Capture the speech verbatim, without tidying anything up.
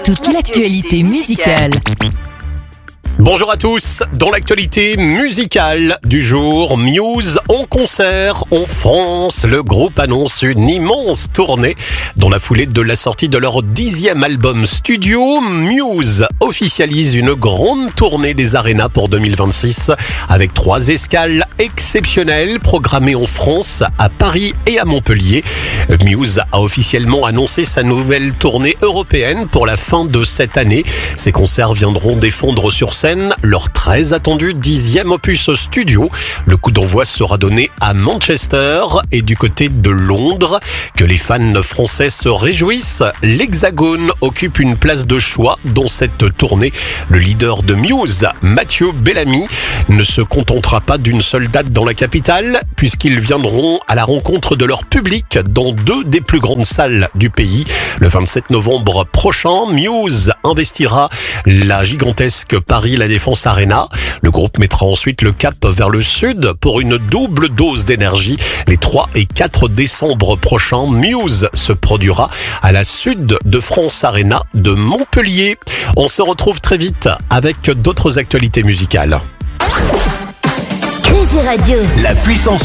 toute l'actualité musicale. Bonjour à tous, dans l'actualité musicale du jour, Muse en concert en France. Le groupe annonce une immense tournée dans la foulée de la sortie de leur dixième album studio. Muse officialise une grande tournée des arénas pour deux mille vingt-six avec trois escales exceptionnelles programmées en France, à Paris et à Montpellier. Muse a officiellement annoncé sa nouvelle tournée européenne pour la fin de cette année. Ces concerts viendront défendre sur scène leur très attendu dixième opus studio. Le coup d'envoi sera donné à Manchester et du côté de Londres. Que les fans français se réjouissent, l'Hexagone occupe une place de choix dans cette tournée. Le leader de Muse, Mathieu Bellamy, ne se contentera pas d'une seule date dans la capitale, puisqu'ils viendront à la rencontre de leur public dans deux des plus grandes salles du pays. Le vingt-sept novembre prochain, Muse investira la gigantesque Paris La Défense Arena. Le groupe mettra ensuite le cap vers le sud pour une double dose d'énergie. Les trois et quatre décembre prochains, Muse se produira à la Sud de France Arena de Montpellier. On se retrouve très vite avec d'autres actualités musicales. Crazy Radio. La puissance